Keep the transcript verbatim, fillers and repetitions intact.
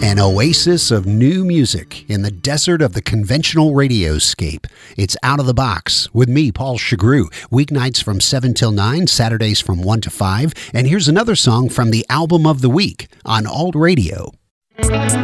An oasis of new music in the desert of the conventional radioscape. It's Out of the Box with me, Paul Chagru. Weeknights from seven till nine, Saturdays from one to five. And here's another song from the album of the week on Alt Radio.